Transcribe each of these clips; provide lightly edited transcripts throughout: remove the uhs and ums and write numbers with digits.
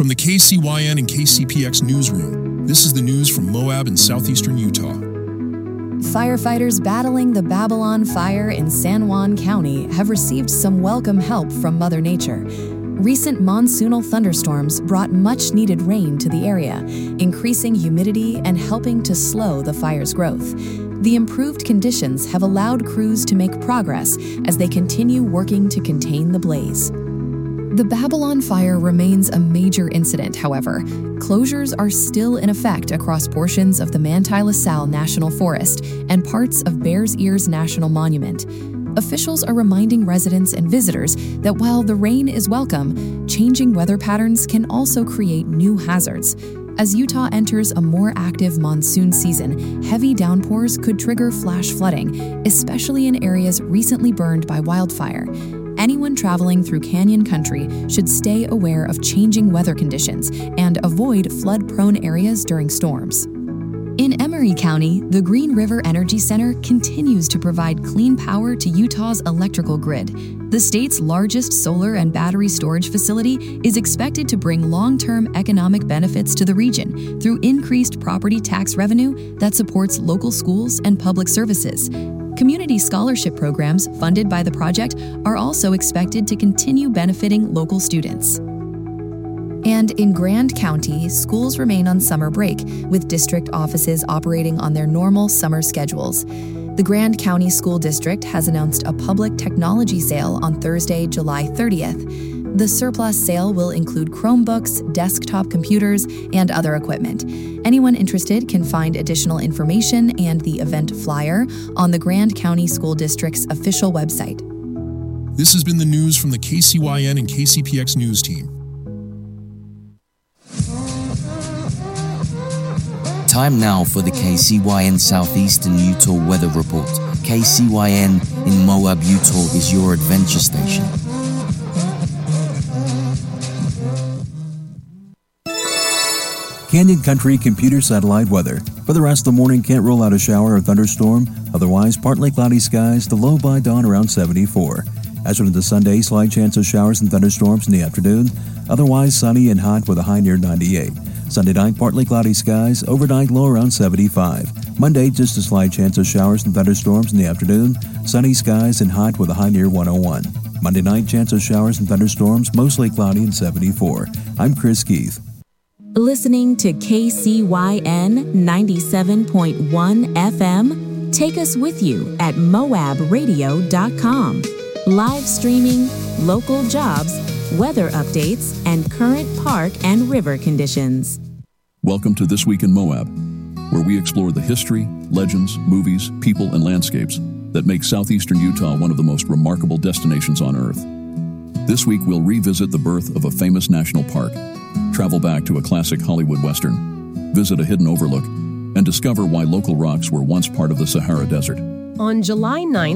From the KCYN and KCPX newsroom, this is the news from Moab in southeastern Utah. Firefighters battling the Babylon fire in San Juan County have received some welcome help from Mother Nature. Recent monsoonal thunderstorms brought much-needed rain to the area, increasing humidity and helping to slow the fire's growth. The improved conditions have allowed crews to make progress as they continue working to contain the blaze. The Babylon fire remains a major incident, however. Closures are still in effect across portions of the Manti La Sal National Forest and parts of Bears Ears National Monument. Officials are reminding residents and visitors that while the rain is welcome, changing weather patterns can also create new hazards. As Utah enters a more active monsoon season, heavy downpours could trigger flash flooding, especially in areas recently burned by wildfire. Anyone traveling through Canyon Country should stay aware of changing weather conditions and avoid flood-prone areas during storms. In Emery County, the Green River Energy Center continues to provide clean power to Utah's electrical grid. The state's largest solar and battery storage facility is expected to bring long-term economic benefits to the region through increased property tax revenue that supports local schools and public services. Community scholarship programs funded by the project are also expected to continue benefiting local students. And in Grand County, schools remain on summer break, with district offices operating on their normal summer schedules. The Grand County School District has announced a public technology sale on Thursday, July 30th. The surplus sale will include Chromebooks, desktop computers, and other equipment. Anyone interested can find additional information and the event flyer on the Grand County School District's official website. This has been the news from the KCYN and KCPX news team. Time now for the KCYN Southeastern Utah Weather Report. KCYN in Moab, Utah is your adventure station. Canyon Country Computer Satellite Weather. For the rest of the morning, can't rule out a shower or thunderstorm. Otherwise, partly cloudy skies, the low by dawn around 74. As for the Sunday, slight chance of showers and thunderstorms in the afternoon. Otherwise, sunny and hot with a high near 98. Sunday night, partly cloudy skies, overnight low around 75. Monday, just a slight chance of showers and thunderstorms in the afternoon. Sunny skies and hot with a high near 101. Monday night, chance of showers and thunderstorms, mostly cloudy and 74. I'm Chris Keith. Listening to KCYN 97.1 FM? Take us with you at moabradio.com. Live streaming, local jobs, weather updates, and current park and river conditions. Welcome to This Week in Moab, where we explore the history, legends, movies, people, and landscapes that make southeastern Utah one of the most remarkable destinations on Earth. This week, we'll revisit the birth of a famous national park, travel back to a classic Hollywood Western, visit a hidden overlook, and discover why local rocks were once part of the Sahara Desert. On July 9,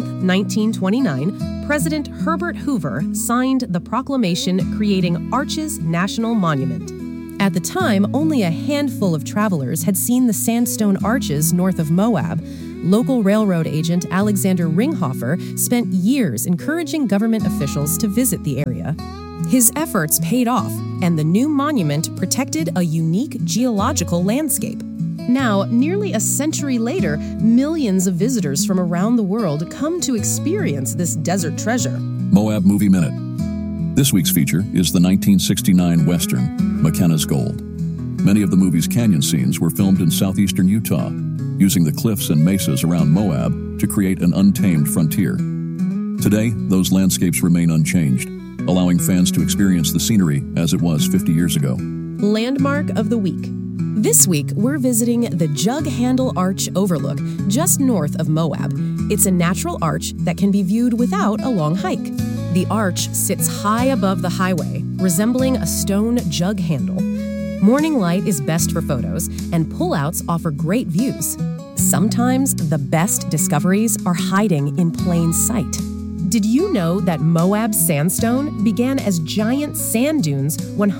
1929, President Herbert Hoover signed the proclamation creating Arches National Monument. At the time, only a handful of travelers had seen the sandstone arches north of Moab. Local railroad agent Alexander Ringhofer spent years encouraging government officials to visit the area. His efforts paid off, and the new monument protected a unique geological landscape. Now, nearly a century later, millions of visitors from around the world come to experience this desert treasure. Moab Movie Minute. This week's feature is the 1969 Western, McKenna's Gold. Many of the movie's canyon scenes were filmed in southeastern Utah, using the cliffs and mesas around Moab to create an untamed frontier. Today, those landscapes remain unchanged, allowing fans to experience the scenery as it was 50 years ago. Landmark of the Week. This week, we're visiting the Jug Handle Arch Overlook, just north of Moab. It's a natural arch that can be viewed without a long hike. The arch sits high above the highway, resembling a stone jug handle. Morning light is best for photos, and pullouts offer great views. Sometimes the best discoveries are hiding in plain sight. Did you know that Moab sandstone began as giant sand dunes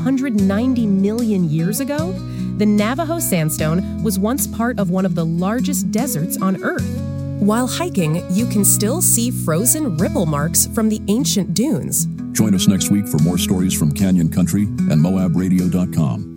190 million years ago? The Navajo sandstone was once part of one of the largest deserts on Earth. While hiking, you can still see frozen ripple marks from the ancient dunes. Join us next week for more stories from Canyon Country and MoabRadio.com.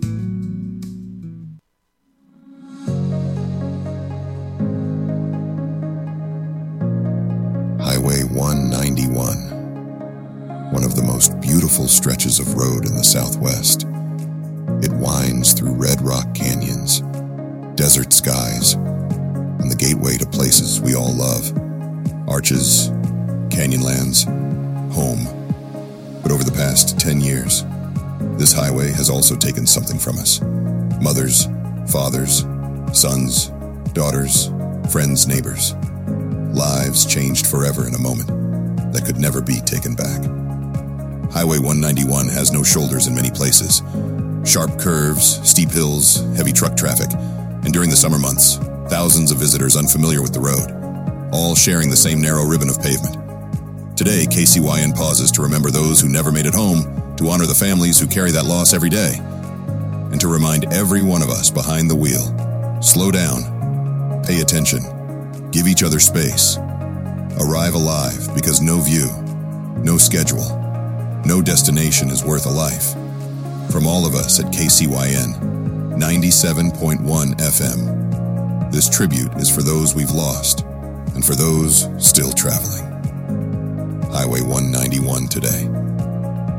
Highway 191, one of the most beautiful stretches of road in the Southwest. It winds through red rock canyons, desert skies, and the gateway to places we all love. Arches, Canyonlands, home. But over the past 10 years, this highway has also taken something from us. Mothers, fathers, sons, daughters, friends, neighbors. Lives changed forever in a moment that could never be taken back. Highway 191 has no shoulders in many places. Sharp curves, steep hills, heavy truck traffic, and during the summer months, thousands of visitors unfamiliar with the road, all sharing the same narrow ribbon of pavement. Today, KCYN pauses to remember those who never made it home, to honor the families who carry that loss every day, and to remind every one of us behind the wheel, slow down, pay attention, give each other space, arrive alive because no view, no schedule, no destination is worth a life. From all of us at KCYN 97.1 FM, this tribute is for those we've lost and for those still traveling. Highway 191 today.